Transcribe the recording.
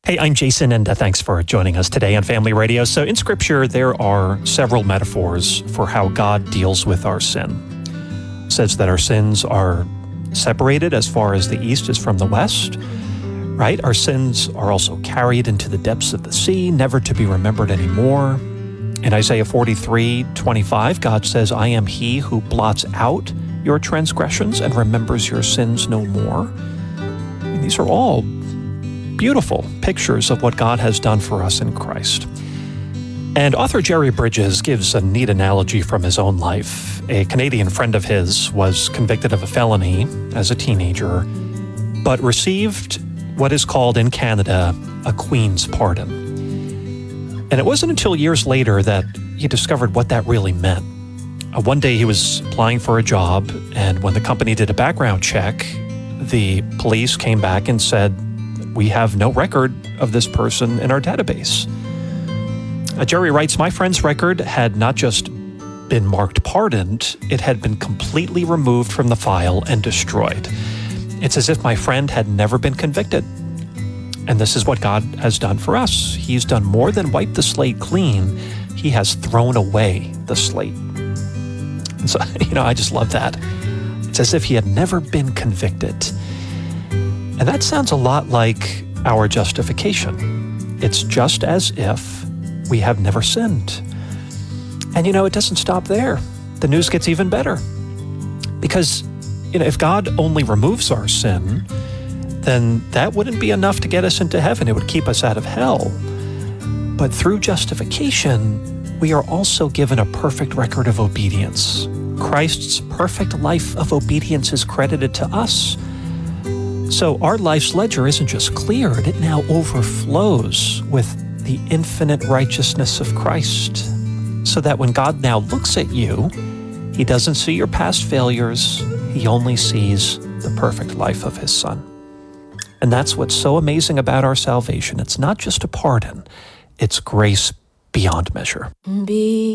Hey, I'm Jason, and thanks for joining us today on Family Radio. So in Scripture, there are several metaphors for how God deals with our sin. It says that our sins are separated as far as the east is from the west, right? Our sins are also carried into the depths of the sea, never to be remembered anymore. In Isaiah 43:25, God says, I am he who blots out your transgressions and remembers your sins no more. And these are all beautiful pictures of what God has done for us in Christ. And author Jerry Bridges gives a neat analogy from his own life. A Canadian friend of his was convicted of a felony as a teenager, but received what is called in Canada a Queen's pardon. And it wasn't until years later that he discovered what that really meant. One day he was applying for a job, and when the company did a background check, the police came back and said, we have no record of this person in our database. Jerry writes, my friend's record had not just been marked pardoned, it had been completely removed from the file and destroyed. It's as if my friend had never been convicted. And this is what God has done for us. He's done more than wipe the slate clean. He has thrown away the slate. And so, I just love that. It's as if he had never been convicted. And that sounds a lot like our justification. It's just as if we have never sinned. And it doesn't stop there. The news gets even better. Because, if God only removes our sin, then that wouldn't be enough to get us into heaven. It would keep us out of hell. But through justification, we are also given a perfect record of obedience. Christ's perfect life of obedience is credited to us. So our life's ledger isn't just cleared, it now overflows with the infinite righteousness of Christ. So that when God now looks at you, he doesn't see your past failures, he only sees the perfect life of his Son. And that's what's so amazing about our salvation. It's not just a pardon, it's grace beyond measure.